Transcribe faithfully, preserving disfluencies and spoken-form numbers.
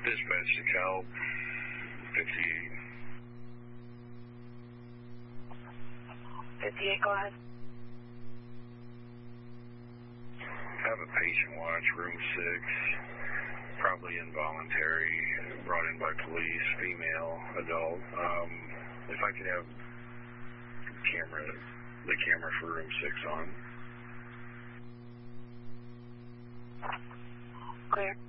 Dispatch to Cal fifty-eight. fifty-eight, go ahead. Have a patient watch, room six, probably involuntary, brought in by police, female, adult. Um, if I could have camera, the camera for room six on. Clear.